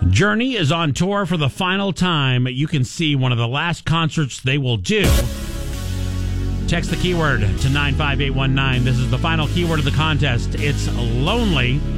Journey is on tour for the final time. You can see one of the last concerts they will do. Text the keyword to 95819. This is the final keyword of the contest. It's lonely.